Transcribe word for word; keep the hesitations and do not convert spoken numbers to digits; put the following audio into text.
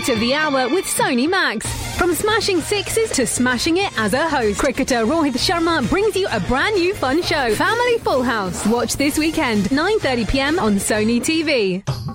Cricket of the Hour with Sony Max. From smashing sixes to smashing it as a host, cricketer Rohit Sharma brings you a brand new fun show, Family Full House. Watch this weekend, nine thirty p m on Sony T V.